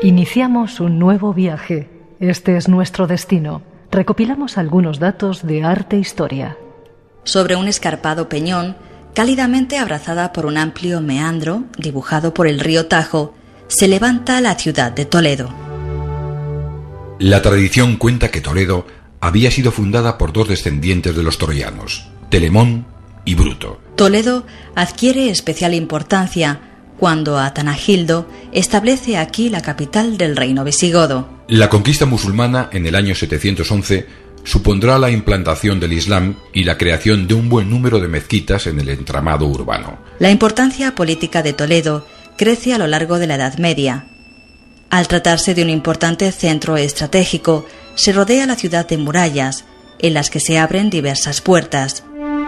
Iniciamos un nuevo viaje. Este es nuestro destino. Recopilamos algunos datos de arte e historia. Sobre un escarpado peñón, cálidamente abrazada por un amplio meandro dibujado por el río Tajo, se levanta la ciudad de Toledo. La tradición cuenta que Toledo había sido fundada por dos descendientes de los troyanos, Telemón y Bruto. Toledo adquiere especial importancia cuando Atanagildo establece aquí la capital del reino visigodo. La conquista musulmana en el año 711 supondrá la implantación del Islam y la creación de un buen número de mezquitas en el entramado urbano. La importancia política de Toledo crece a lo largo de la Edad Media. Al tratarse de un importante centro estratégico, se rodea la ciudad de murallas, en las que se abren diversas puertas.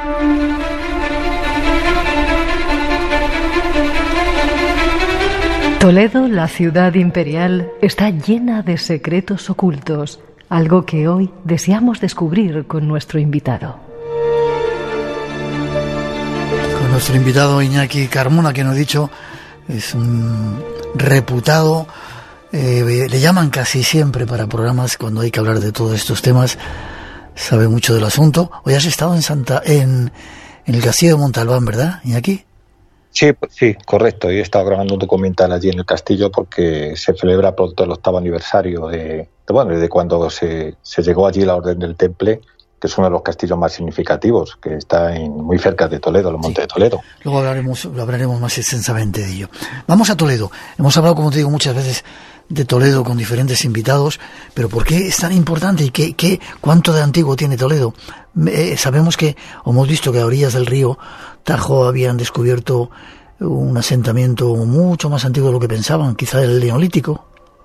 Toledo, la ciudad imperial, está llena de secretos ocultos, algo que hoy deseamos descubrir con nuestro invitado. Con nuestro invitado Iñaki Carmona, que nos ha dicho, es un reputado, le llaman casi siempre para programas cuando hay que hablar de todos estos temas, sabe mucho del asunto. Hoy has estado en el castillo de Montalbán, ¿verdad, Iñaki? Sí, correcto. Yo he estado grabando un documental allí en el castillo porque se celebra pronto el 8º aniversario de cuando se llegó allí la Orden del Temple, que es uno de los castillos más significativos, que está muy cerca de Toledo, los Montes de Toledo. Luego hablaremos más extensamente de ello. Vamos a Toledo. Hemos hablado, como te digo, muchas veces de Toledo con diferentes invitados, pero ¿por qué es tan importante y cuánto de antiguo tiene Toledo? Sabemos que, o hemos visto que a orillas del río Tajo habían descubierto un asentamiento mucho más antiguo de lo que pensaban, quizá el Neolítico.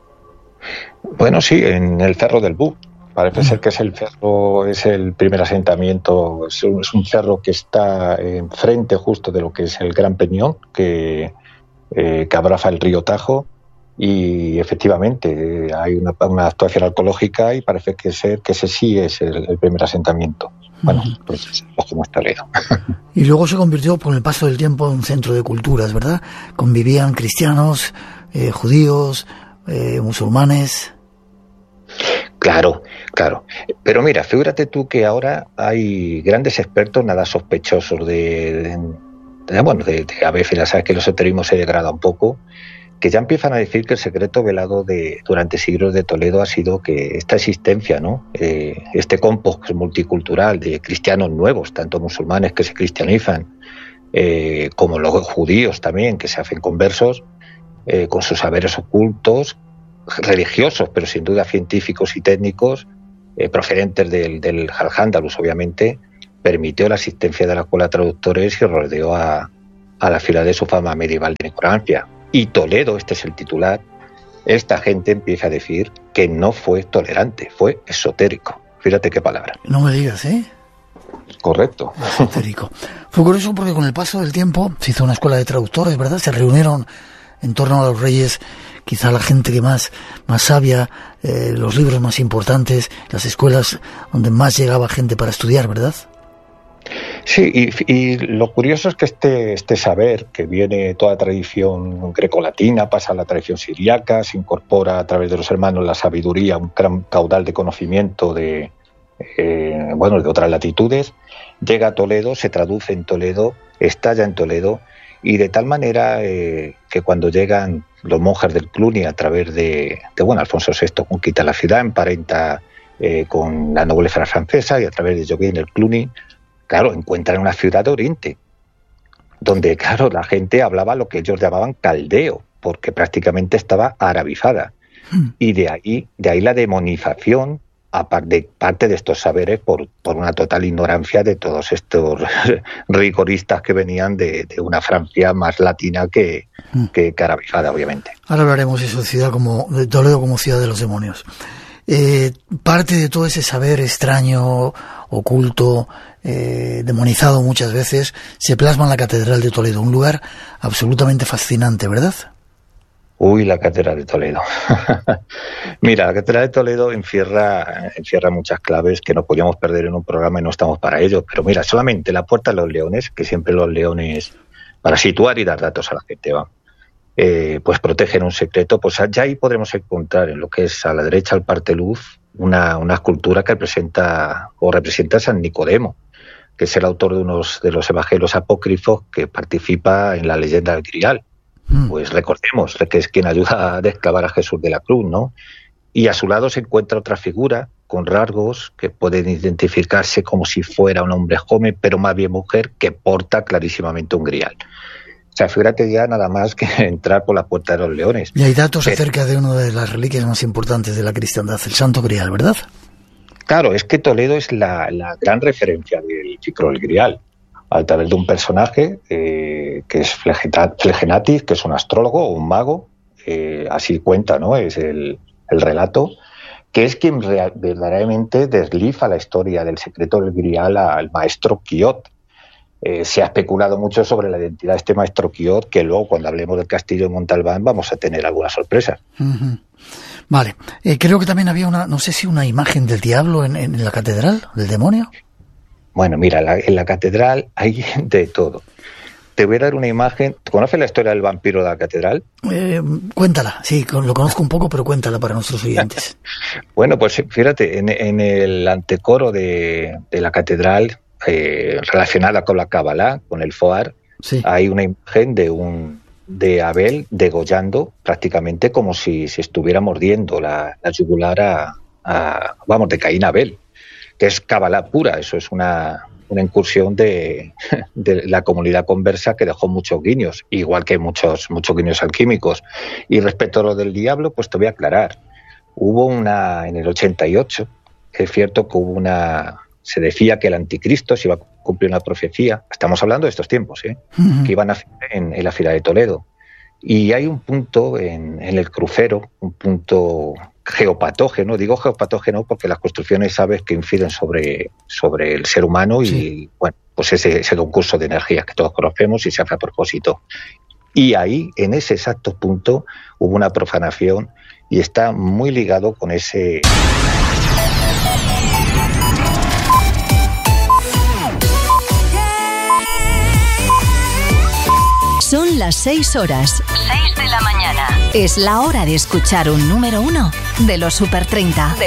Bueno, sí, en el Cerro del Bú. Parece ser que es el primer asentamiento, es un cerro que está enfrente justo de lo que es el Gran Peñón, que abraza el río Tajo, y efectivamente hay una actuación arqueológica y parece que ese sí es el primer asentamiento. Bueno, pues como está Toledo. Y luego se convirtió con el paso del tiempo en un centro de culturas, ¿verdad? Convivían cristianos, judíos, musulmanes. Claro. Pero mira, figúrate tú que ahora hay grandes expertos, nada sospechosos de a veces ya sabes que el esoterismo se degrada un poco, que ya empiezan a decir que el secreto velado durante siglos de Toledo ha sido que esta existencia, ¿no? Este compost multicultural de cristianos nuevos, tanto musulmanes que se cristianizan, como los judíos también, que se hacen conversos, con sus saberes ocultos, religiosos, pero sin duda científicos y técnicos, procedentes del Al-Ándalus, obviamente, permitió la existencia de la escuela de traductores y rodeó a la ciudad de su fama medieval de ignorancia. Y Toledo, este es el titular, esta gente empieza a decir que no fue tolerante, fue esotérico. Fíjate qué palabra. No me digas, ¿eh? Correcto. Esotérico. Fue curioso porque con el paso del tiempo se hizo una escuela de traductores, ¿verdad? Se reunieron en torno a los reyes, quizá la gente que más sabia, los libros más importantes, las escuelas donde más llegaba gente para estudiar, ¿verdad? Sí, y lo curioso es que este saber, que viene toda tradición grecolatina, pasa a la tradición siriaca, se incorpora a través de los hermanos la sabiduría, un gran caudal de conocimiento de otras latitudes, llega a Toledo, se traduce en Toledo, estalla en Toledo, y de tal manera que cuando llegan los monjes del Cluny a través de Alfonso VI conquista la ciudad, emparenta con la nobleza francesa, y a través de Joguin el Cluny, claro, encuentran una ciudad de Oriente, donde, claro, la gente hablaba lo que ellos llamaban caldeo, porque prácticamente estaba arabizada. Y de ahí la demonización de parte de estos saberes por una total ignorancia de todos estos rigoristas que venían de una Francia más latina que arabizada, obviamente. Ahora hablaremos de de Toledo como ciudad de los demonios. Parte de todo ese saber extraño, oculto, demonizado muchas veces, se plasma en la Catedral de Toledo, un lugar absolutamente fascinante, ¿verdad? Uy, la Catedral de Toledo. Mira, la Catedral de Toledo encierra muchas claves que no podíamos perder en un programa y no estamos para ello. Pero mira, solamente la Puerta de los Leones, que siempre los leones, para situar y dar datos a la gente, va. pues protegen un secreto, pues ya ahí podremos encontrar en lo que es a la derecha el parteluz una escultura que representa a San Nicodemo, que es el autor de los evangelios apócrifos que participa en la leyenda del Grial. Pues recordemos que es quien ayuda a desclavar a Jesús de la cruz, ¿no? Y a su lado se encuentra otra figura con rasgos que pueden identificarse como si fuera un hombre joven, pero más bien mujer, que porta clarísimamente un grial. O sea, fíjate ya nada más que entrar por la Puerta de los Leones. Y hay datos acerca de una de las reliquias más importantes de la cristiandad, el Santo Grial, ¿verdad? Claro, es que Toledo es la gran referencia del ciclo del Grial, a través de un personaje que es Flegenatis, que es un astrólogo o un mago, así cuenta, ¿no? Es el relato, que es quien verdaderamente desliza la historia del secreto del Grial al maestro Quiot. Se ha especulado mucho sobre la identidad de este maestro Quiot, que luego, cuando hablemos del castillo de Montalbán, vamos a tener alguna sorpresa. Uh-huh. Vale. Creo que también había no sé si una imagen del diablo en la catedral, del demonio. Bueno, mira, en la catedral hay de todo. Te voy a dar una imagen. ¿Conoces la historia del vampiro de la catedral? Cuéntala, sí, lo conozco un poco, pero cuéntala para nuestros oyentes. Bueno, pues fíjate, en el antecoro de la catedral, relacionada con la Cábala, con el Foar, sí, hay una imagen de Abel degollando prácticamente como si se estuviera mordiendo la yugular de Caín a Abel, que es Cábala pura. Eso es una incursión de la comunidad conversa que dejó muchos guiños, igual que muchos guiños alquímicos. Y respecto a lo del diablo, pues te voy a aclarar. Hubo en el 88, es cierto que se decía que el anticristo se iba a cumplir una profecía. Estamos hablando de estos tiempos, que iban a hacer en la ciudad de Toledo. Y hay un punto en el crucero, un punto geopatógeno. Digo geopatógeno porque las construcciones, sabes, que inciden sobre el ser humano y, sí, bueno, pues ese concurso de energías que todos conocemos y se hace a propósito. Y ahí, en ese exacto punto, hubo una profanación y está muy ligado con ese... Son las 6 horas. 6 de la mañana. Es la hora de escuchar un número 1 de los Super 30.